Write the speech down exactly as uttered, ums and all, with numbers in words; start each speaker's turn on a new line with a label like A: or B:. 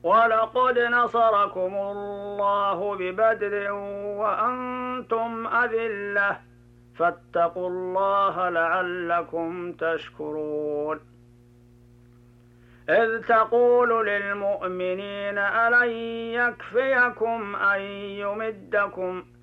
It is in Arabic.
A: ولقد نصركم الله ببدر وأنتم أذلة فاتقوا الله لعلكم تشكرون. إذ تقول للمؤمنين ألن يكفيكم أن يمدكم